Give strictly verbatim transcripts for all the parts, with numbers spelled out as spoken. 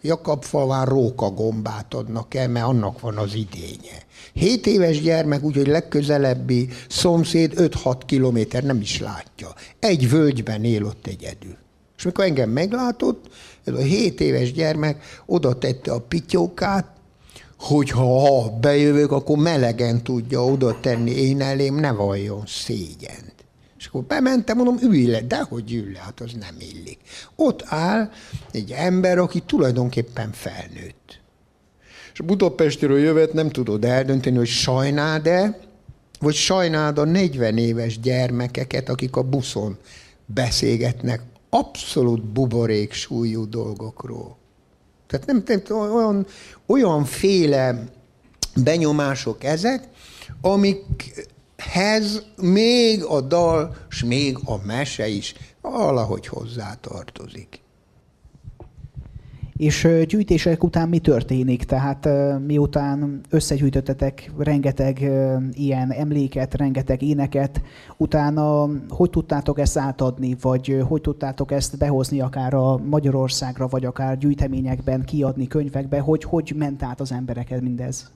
Jakabfalván rókagombát adnak el, mert annak van az idénye. Hét éves gyermek, úgyhogy legközelebbi szomszéd öt-hat kilométer nem is látja. Egy völgyben él ott egyedül. És mikor engem meglátott, ez a hét éves gyermek oda tette a pityókát, hogy ha bejövök, akkor melegen tudja oda tenni én elém, ne valljon szégyent. És akkor bementem, mondom, ülj le, dehogy ülj le, hát az nem illik. Ott áll egy ember, aki tulajdonképpen felnőtt. És Budapestről jövet, nem tudod eldönteni, hogy sajnáld-e, vagy sajnáld a negyven éves gyermekeket, akik a buszon beszélgetnek abszolút buborék súlyú dolgokról. Tehát nem, nem olyan, olyanféle benyomások ezek, amikhez még a dal, és még a mese is valahogy hozzátartozik. És gyűjtések után mi történik? Tehát miután összegyűjtöttetek rengeteg ilyen emléket, rengeteg éneket, utána hogy tudtátok ezt átadni, vagy hogy tudtátok ezt behozni akár a Magyarországra, vagy akár gyűjteményekben, kiadni könyvekbe, hogy hogy ment át az embereket mindez?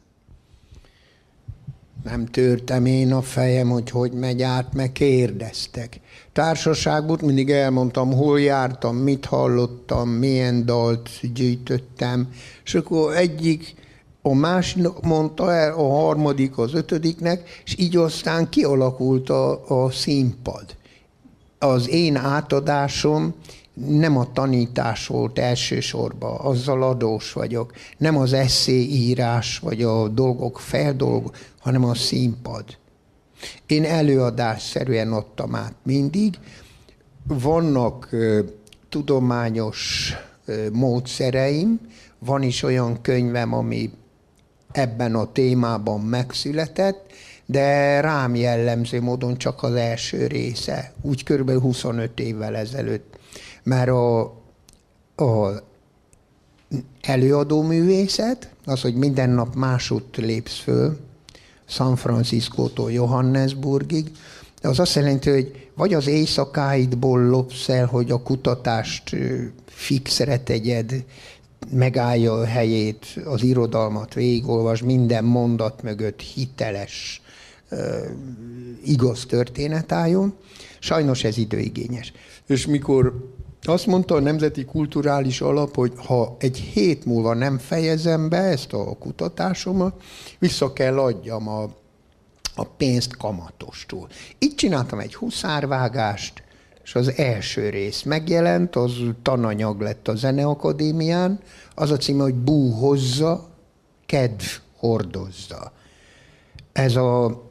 Nem törtem én a fejem, hogy hogy megy át, meg kérdeztek. Társaságban mindig elmondtam, hol jártam, mit hallottam, milyen dalt gyűjtöttem, és akkor egyik a másik mondta el, a harmadik az ötödiknek, és így aztán kialakult a, a színpad. Az én átadásom nem a tanítás volt elsősorban, azzal adós vagyok, nem az esszéírás vagy a dolgok feldolgok, hanem a színpad. Én előadásszerűen adtam át mindig. Vannak ö, tudományos ö, módszereim, van is olyan könyvem, ami ebben a témában megszületett, de rám jellemző módon csak az első része, úgy körülbelül huszonöt évvel ezelőtt. Mert a, a előadó művészet, az, hogy minden nap másút lépsz föl, San Franciscótól Johannesburgig, az azt jelenti, hogy vagy az éjszakáidból lopsz el, hogy a kutatást fixre tegyed, megállja a helyét, az irodalmat végigolvas, minden mondat mögött hiteles, igaz történet álljon. Sajnos ez időigényes. És mikor azt mondta a Nemzeti Kulturális Alap, hogy ha egy hét múlva nem fejezem be ezt a kutatásomat, vissza kell adjam a, a pénzt kamatostól. Így csináltam egy huszárvágást, és az első rész megjelent, az tananyag lett a Zeneakadémián, az a címe, hogy Búhozza, kedv hordozza. Ez a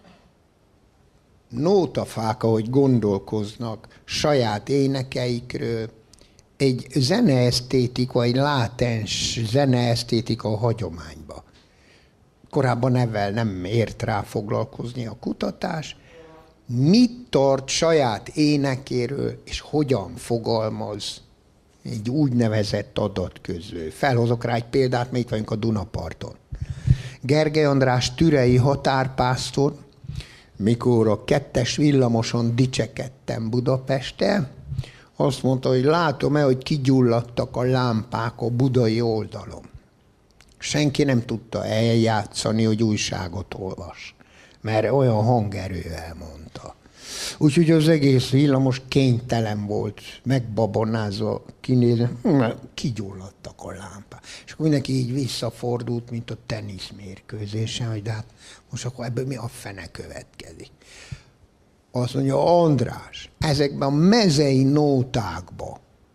nótafák, ahogy gondolkoznak saját énekeikről, egy zeneesztétika, egy látens zeneesztétika a hagyományba. Korábban ezzel nem ért rá foglalkozni a kutatás. Mit tart saját énekéről, és hogyan fogalmaz egy úgynevezett adatközlő. Felhozok rá egy példát, mert itt vagyunk a Dunaparton. Gergely András türei határpásztor, mikor a kettes villamoson dicsekedtem Budapesten, azt mondta, hogy látom-e, hogy kigyulladtak a lámpák a budai oldalon. Senki nem tudta eljátszani, hogy újságot olvas, mert olyan hangerővel mondta. Úgyhogy az egész villamos kénytelen volt, megbabonázva kinézni, kigyulladtak a lámpák. És akkor mindenki így visszafordult, mint a teniszmérkőzésen, hogy de hát most akkor ebből mi a fene következik. Azt mondja, András, ezekben a mezei nótákban,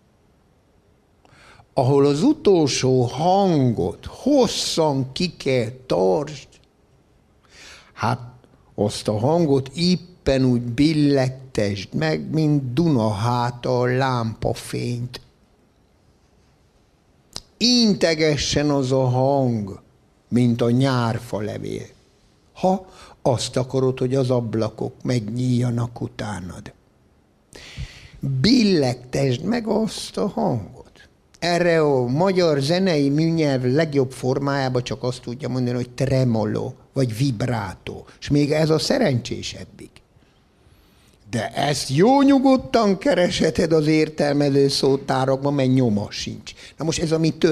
ahol az utolsó hangot hosszan ki kell tartsd, hát azt a hangot éppen úgy billegtesd meg, mint Dunaháta a lámpafényt. Integessen az a hang, mint a nyárfa levél, ha azt akarod, hogy az ablakok megnyíljanak utánad. Billegtesd meg azt a hangot. Erre a magyar zenei műnyelv legjobb formájában csak azt tudja mondani, hogy tremolo, vagy vibrátó. És még ez a szerencsésebbik. De ezt jó nyugodtan keresheted az értelmező szótárokban, mert nyoma sincs. Na most ez a mi